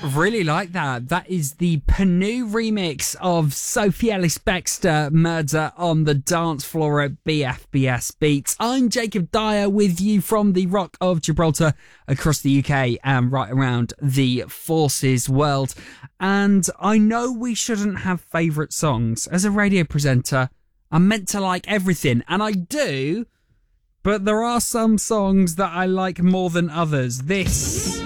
Really like that. That is the Panu remix of Sophie Ellis-Bextor, Murder on the Dance Floor at BFBS Beats. I'm Jacob Dyer with you from the Rock of Gibraltar across the UK and right around the Forces world. And I know we shouldn't have favourite songs. As a radio presenter, I'm meant to like everything, and I do, but there are some songs that I like more than others. This